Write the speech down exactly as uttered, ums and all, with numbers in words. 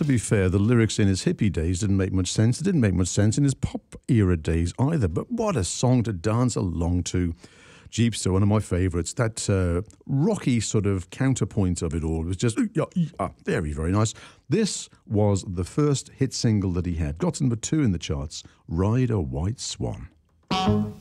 to be fair, the lyrics in his hippie days didn't make much sense. It didn't make much sense in his pop era days either. But what a song to dance along to. Jeepster, one of my favourites. That uh, rocky sort of counterpoint of it all was just yeah, yeah, very, very nice. This was the first hit single that he had. Got to number two in the charts, Ride a White Swan.